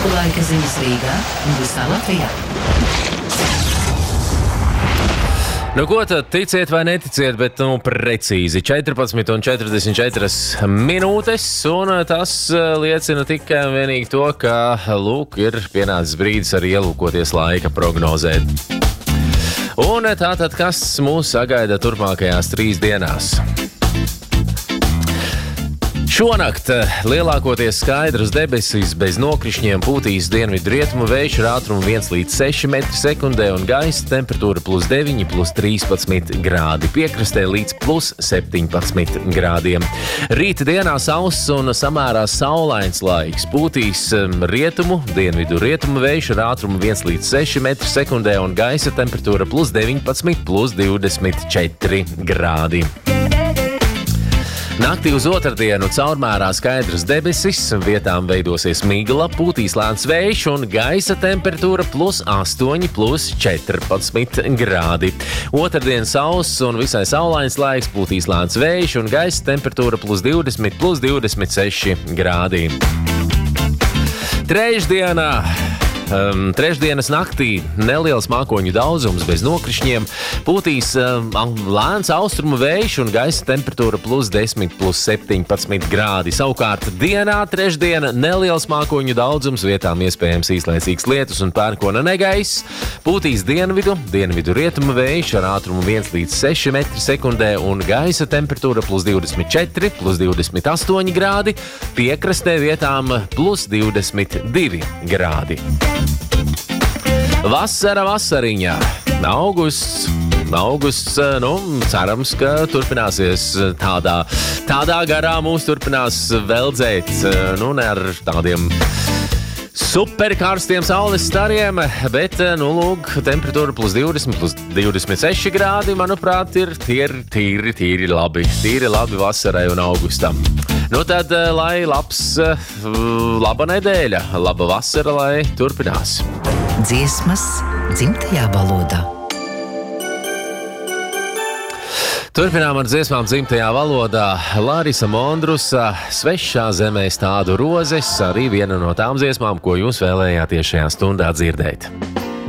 Laika ziņas Rīgā un visā Latvijā. Nu, ko tad ticiet vai neticiet, bet precīzi 14:44 minūtes, un tas liecina tikai un vienīgi to, ka, lūk, ir pienācis brīdis arī ielūkoties laika prognozēt. Un tātad, kas mūs sagaida turpmākajās 3 dienās? Šonakt lielākoties skaidras debesis bez nokrišņiem, pūtīs dienvidu rietumu vējš ar ātrumu 1 līdz 6 m/sekundē un gaisa temperatūra +9, +13 grādi. Piekrastē līdz +17 grādiem. Rīta dienā sauss un samērā saulains laiks. Pūtīs rietumu, dienvidu rietumu vējš ar ātrumu 1 līdz 6 m/sekundē un gaisa temperatūra +19, +24 grādi. Naktī uz otrdienu caurmērā skaidras debesis, vietām veidosies migla, pūtīs lēns vējš un gaisa temperatūra +8, +14 grādi. Otrdien sauss un visai saulains laiks, pūtīs lēns vējš un gaisa temperatūra +20, +26 grādi. Trešdienas naktī neliels mākoņu daudzums bez nokrišņiem, pūtīs lēns austrumu vējš un gaisa temperatūra +10, +17 grādi. Savukārt dienā trešdiena neliels mākoņu daudzums, vietām iespējams īslaicīgs lietus un pērkona negaiss. Pūtīs dienvidu rietumu vējš ar ātrumu 1 līdz 6 m/sekundē un gaisa temperatūra +24, +28 grādi. Piekrastē vietām +22 grādi. Vasara vasariņā. Augusts, cerams, ka turpināsies tādā garā mūs turpinās veldzēt, ne ar tādiem superkarstiem saules stariem, bet, lūk, temperatūra +20, +26 grādi, manuprāt, ir tīri labi. Tīri labi vasarai un augustam. Nu tad, lai laba nedēļa, laba vasara, lai turpinās. Dziesmas dzimtajā valodā. Turpinām ar dziesmām dzimtajā valodā. Lārisa Mondrusa, Svešā zemē stādu rozes, arī viena no tām dziesmām, ko jūs vēlējāties šajā stundā dzirdēt.